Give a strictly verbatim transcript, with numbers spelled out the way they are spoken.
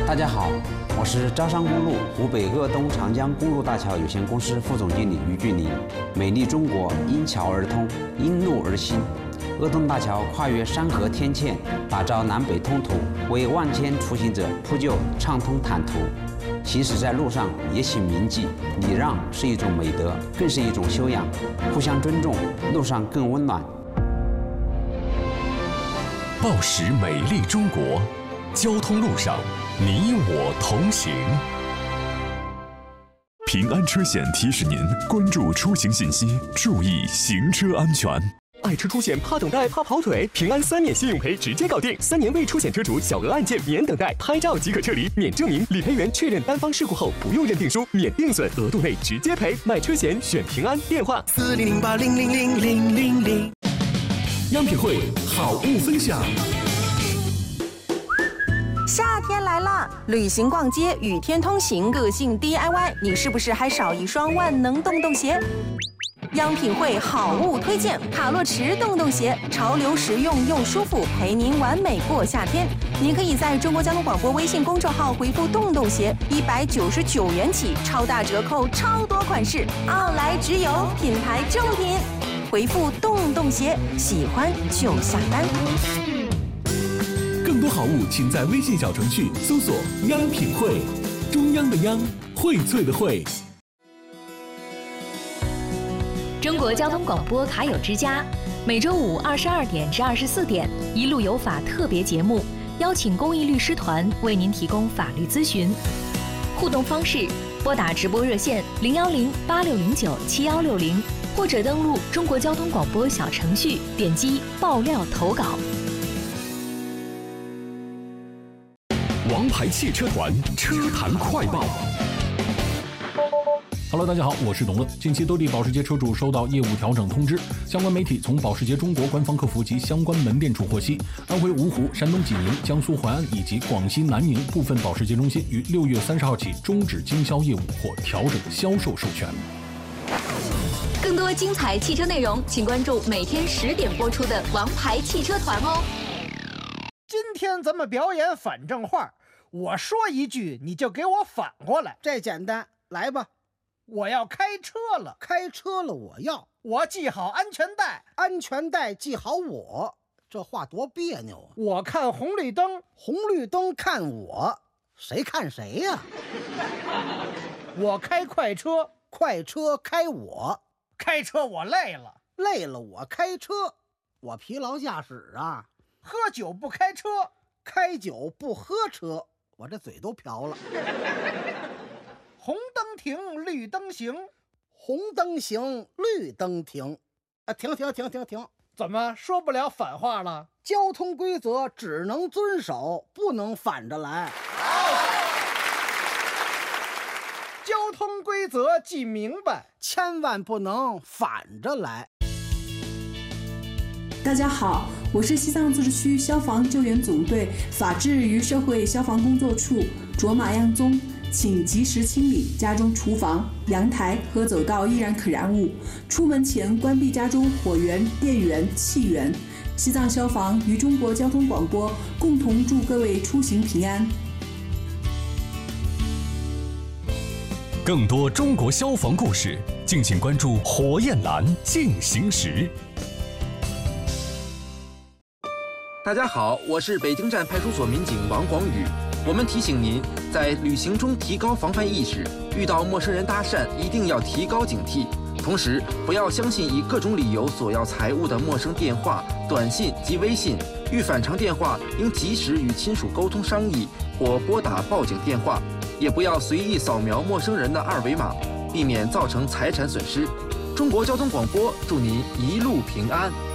大家好，我是招商公路湖北鄂东长江公路大桥有限公司副总经理于俊林。美丽中国因桥而通，因路而兴。鄂东大桥跨越山河天堑，打造南北通途，为万千出行者铺就畅通坦途。行驶在路上也请铭记，礼让是一种美德，更是一种修养。互相尊重，路上更温暖。 报时美丽中国，交通路上你我同行。 平安车险提示您关注出行信息，注意行车安全。 爱车出险怕等待怕跑腿，平安三年信用赔直接搞定，三年未出险车主小额案件免等待，拍照即可撤离，免证明，理赔员确认单方事故后不用认定书，免定损，额度内直接赔。买车险选平安，电话四零零八零零零零零零。 央品汇好物分享。 夏天来了，旅行逛街，雨天通行，个性 D I Y， 你是不是还少一双万能洞洞鞋？央品汇好物推荐，卡洛驰洞洞鞋，潮流实用又舒服，陪您完美过夏天。您可以在中国交通广播微信公众号回复洞洞鞋，一百九十九元起，超大折扣，超多款式，奥莱直邮，品牌正品。回复洞洞鞋，喜欢就下单。 更多好物，请在微信小程序搜索“央品汇”，中央的央，荟萃的荟。 中国交通广播卡友之家，每周五二十二点至二十四点，一路有法特别节目，邀请公益律师团为您提供法律咨询。互动方式：拨打直播热线零幺零八六零九七幺六零，或者登录中国交通广播小程序，点击爆料投稿。 王牌汽车团车坛快报。 Hello， 大家好，我是董乐。近期多地保时捷车主收到业务调整通知，相关媒体从保时捷中国官方客服及相关门店处获悉，安徽芜湖、山东济宁、江苏淮安以及广西南宁部分保时捷中心于六月三十号起终止经销业务或调整销售授权。 更多精彩汽车内容，请关注每天十点播出的《王牌汽车团》哦。 今天咱们表演反正话，我说一句你就给我反过来。 这简单，来吧。 我要开车了， 开车了，我要我系好安全带， 安全带系好我，这话多别扭啊！ 我看红绿灯， 红绿灯看我，谁看谁呀？ 我开快车， 快车开我， 开车我累了， 累了我开车，我疲劳驾驶啊！ 喝酒不开车， 开酒不喝车，我这嘴都瓢了。 红灯停，绿灯行， 红灯行，绿灯停，啊，停停停停停！ 怎么说不了反话了？ 交通规则只能遵守，不能反着来。 交通规则记明白， 千万不能反着来。 大家好，我是西藏自治区消防救援总队法制与社会消防工作处卓玛样宗。请及时清理家中厨房、阳台和走道易燃可燃物，出门前关闭家中火源、电源、气源。西藏消防与中国交通广播共同祝各位出行平安。 更多中国消防故事，敬请关注火焰蓝进行时。 大家好，我是北京站派出所民警王广宇。我们提醒您，在旅行中提高防范意识，遇到陌生人搭讪一定要提高警惕。同时，不要相信以各种理由索要财物的陌生电话、短信及微信。遇反常电话，应及时与亲属沟通商议，或拨打报警电话。也不要随意扫描陌生人的二维码，避免造成财产损失。中国交通广播祝您一路平安。